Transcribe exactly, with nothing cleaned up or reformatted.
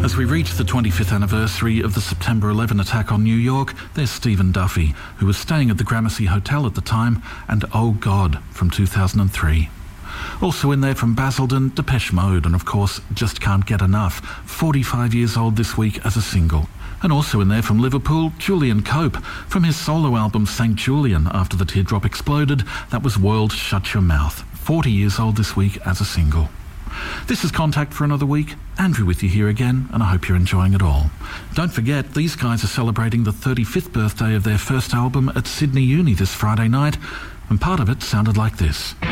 As we reach the twenty-fifth anniversary of the September eleventh attack on New York, there's Stephen Duffy, who was staying at the Gramercy Hotel at the time, and Oh God from two thousand three. Also in there from Basildon, Depeche Mode, and of course, Just Can't Get Enough, forty-five years old this week as a single. And also in there from Liverpool, Julian Cope, from his solo album Saint Julian, after the teardrop exploded, that was World Shut Your Mouth, forty years old this week as a single. This is Contact for another week. Andrew with you here again, and I hope you're enjoying it all. Don't forget, these guys are celebrating the thirty-fifth birthday of their first album at Sydney Uni this Friday night, and part of it sounded like this.